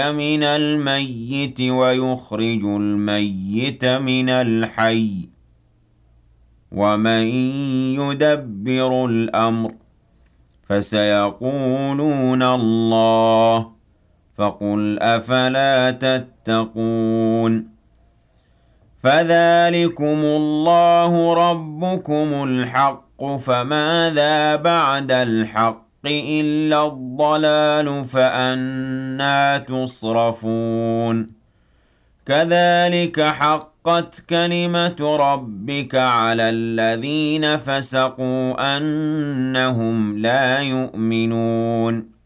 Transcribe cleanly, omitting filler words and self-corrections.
من الميت ويخرج الميت من الحي ومن يدبر الأمر فسيقولون الله فقل أفلا تتقون فذلكم الله ربكم الحق فماذا بعد الحق إلا الضلال فأنى تصرفون كذلك حقت كلمة ربك على الذين فسقوا أنهم لا يؤمنون